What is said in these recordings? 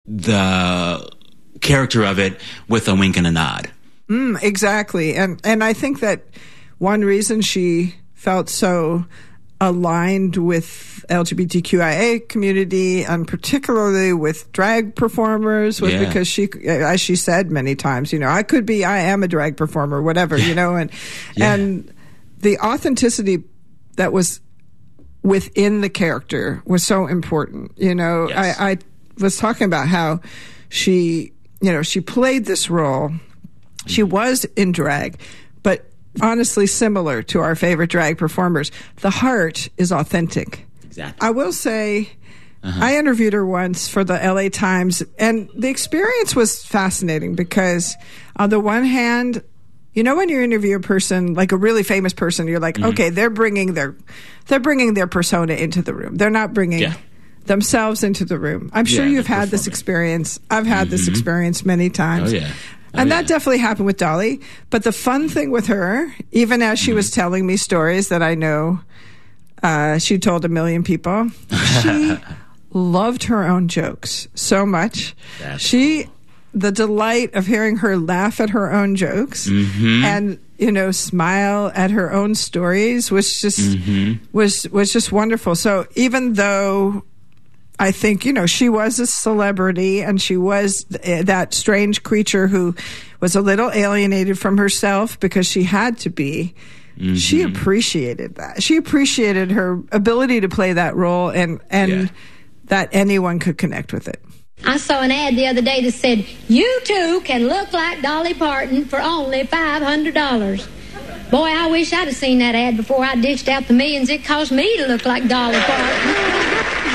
the character of it with a wink and a nod. Exactly. And I think that one reason she felt so aligned with LGBTQIA community and particularly with drag performers was because she, as she said many times, I am a drag performer, whatever, and the authenticity that was within the character was so important. I was talking about how she played this role. She was in drag, but honestly similar to our favorite drag performers. The heart is authentic. Exactly. I will say, I interviewed her once for the LA Times, and the experience was fascinating because on the one hand, when you interview a person, like a really famous person, you're like, okay, they're bringing their persona into the room. They're not bringing themselves into the room. I'm sure you've had this experience. I've had this experience many times. Oh, yeah. And that definitely happened with Dolly. But the fun thing with her, even as she was telling me stories that I know she told a million people, she loved her own jokes so much. The delight of hearing her laugh at her own jokes and smile at her own stories was just was just wonderful. So even though I think, she was a celebrity and she was that strange creature who was a little alienated from herself because she had to be. She appreciated that. She appreciated her ability to play that role and that anyone could connect with it. I saw an ad the other day that said, "You too can look like Dolly Parton for only $500. Boy, I wish I'd have seen that ad before I dished out the millions it cost me to look like Dolly Parton.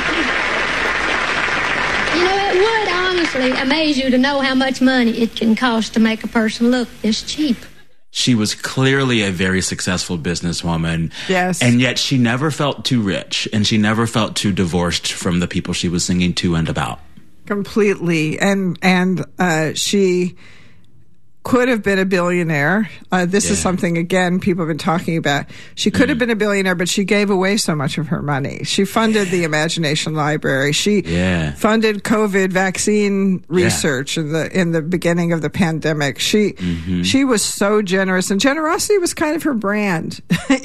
It would honestly amaze you to know how much money it can cost to make a person look this cheap. She was clearly a very successful businesswoman. Yes. And yet she never felt too rich, and she never felt too divorced from the people she was singing to and about. Completely. And she could have been a billionaire. This is something, again, people have been talking about. She could have been a billionaire, but she gave away so much of her money. She funded the Imagination Library. She funded COVID vaccine research in the beginning of the pandemic. She was so generous, and generosity was kind of her brand,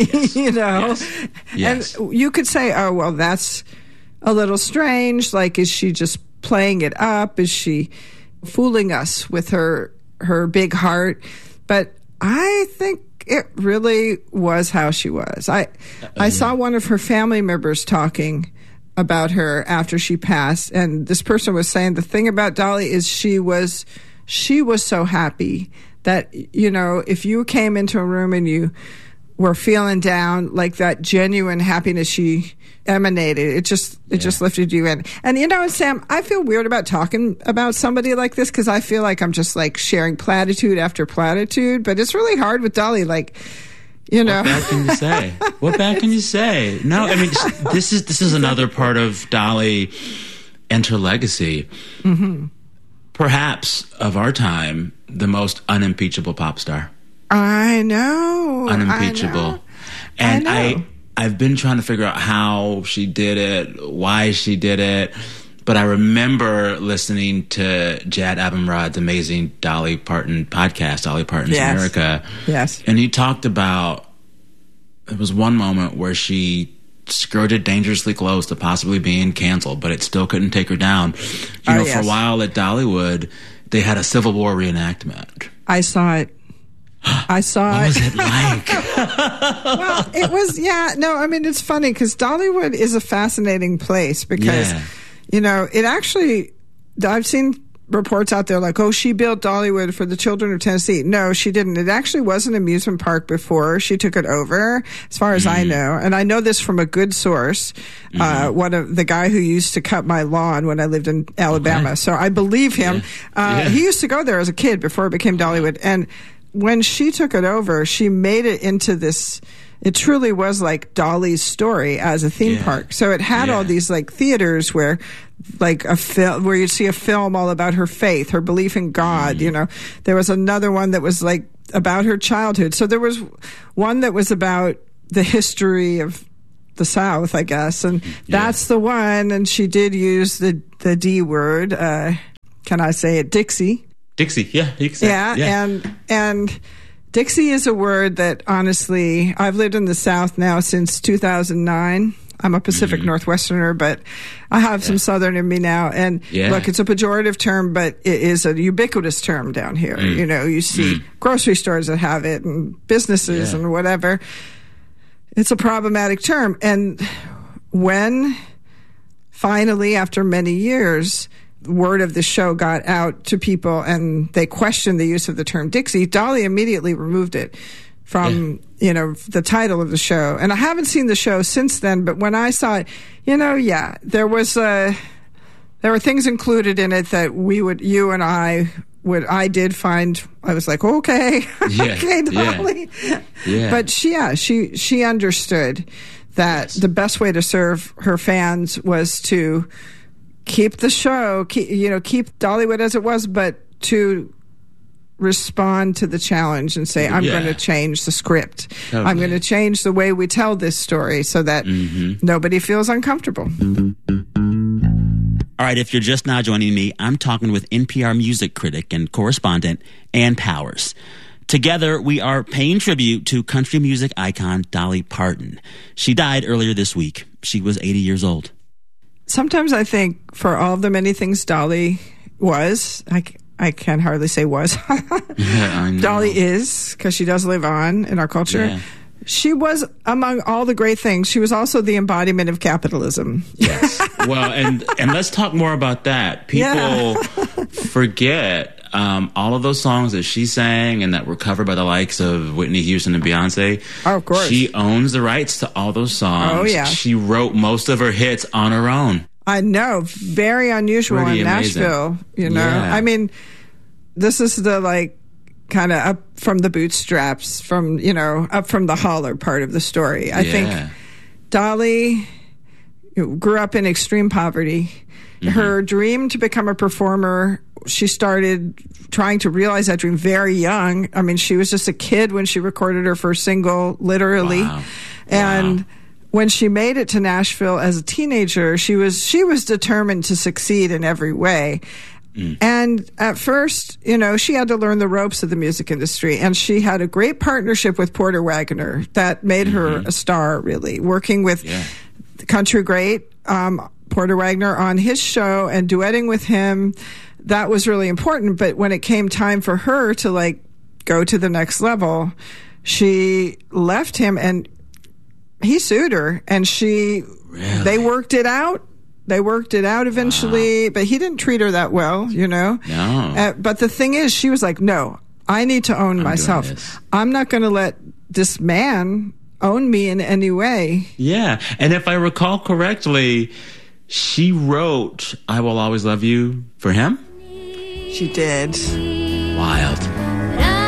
Yes. And you could say, oh, well, that's a little strange. Like, is she just playing it up? Is she fooling us with her big heart? But I think it really was how she was. I saw one of her family members talking about her after she passed, and this person was saying the thing about Dolly is she was so happy that, if you came into a room and you were feeling down, like that genuine happiness she emanated, it just lifted you in. And Sam, I feel weird about talking about somebody like this because I feel like I'm just like sharing platitude after platitude, but it's really hard with Dolly. Like, what bad can you say? What bad can you say? No, I mean, this is another part of Dolly and her legacy. Perhaps of our time, the most unimpeachable pop star. I know. Unimpeachable. And I've been trying to figure out how she did it, why she did it. But I remember listening to Jad Abumrad's amazing Dolly Parton podcast, Dolly Parton's America. Yes. And he talked about, there was one moment where she skirted dangerously close to possibly being canceled, but it still couldn't take her down. For a while at Dollywood, they had a Civil War reenactment. I saw it. What was it like? Well, it was, it's funny because Dollywood is a fascinating place because, it actually, I've seen reports out there like, oh, she built Dollywood for the children of Tennessee. No, she didn't. It actually was an amusement park before she took it over, as far as I know. And I know this from a good source, one of the guy who used to cut my lawn when I lived in Alabama. Okay. So I believe him. He used to go there as a kid before it became Dollywood. And when she took it over, she made it into this, it truly was like Dolly's story as a theme park. So it had all these like theaters where like a film where you'd see a film all about her faith, her belief in God. There was another one that was like about her childhood. So there was one that was about the history of the South, I guess. And that's the one. And she did use the D word, can I say it, Dixie. Dixie, yeah. You can say it. Yeah, and Dixie is a word that, honestly, I've lived in the South now since 2009. I'm a Pacific Northwesterner, but I have some Southern in me now. And look, it's a pejorative term, but it is a ubiquitous term down here. You know, you see grocery stores that have it and businesses and whatever. It's a problematic term. And when finally, after many years, word of the show got out to people and they questioned the use of the term Dixie, Dolly immediately removed it from, you know, the title of the show. And I haven't seen the show since then, but when I saw it, you know, there were things included in it that I did find, I was like, okay, okay, Dolly. Yeah. But she understood that the best way to serve her fans was to keep the show, keep Dollywood as it was, but to respond to the challenge and say, I'm going to change the script. Totally. I'm going to change the way we tell this story so that nobody feels uncomfortable. All right, if you're just now joining me, I'm talking with NPR music critic and correspondent Ann Powers. Together, we are paying tribute to country music icon Dolly Parton. She died earlier this week. She was 80 years old. Sometimes I think for all of the many things Dolly was, I can hardly say was. I know. Dolly is, because she does live on in our culture. Yeah. She was, among all the great things, she was also the embodiment of capitalism. Yes. Well, and let's talk more about that. People forget all of those songs that she sang and that were covered by the likes of Whitney Houston and Beyonce. Oh, of course. She owns the rights to all those songs. Oh, yeah. She wrote most of her hits on her own. I know. Very unusual in Nashville, you know. Yeah. I mean, this is the, kind of up from the bootstraps, from, up from the holler part of the story. I think Dolly grew up in extreme poverty. Her dream to become a performer, she started trying to realize that dream very young. I mean, she was just a kid when she recorded her first single, literally. Wow. And when she made it to Nashville as a teenager, she was determined to succeed in every way. And at first, she had to learn the ropes of the music industry, and she had a great partnership with Porter Wagoner that made her a star, really, working with the country great Porter Wagoner on his show and duetting with him. That was really important. But when it came time for her to go to the next level, she left him and he sued her, and they worked it out. They worked it out eventually, but he didn't treat her that well, No. But the thing is, she was like, no, I need to own myself. I'm not going to let this man own me in any way. Yeah. And if I recall correctly, she wrote I Will Always Love You for him? She did. Wild.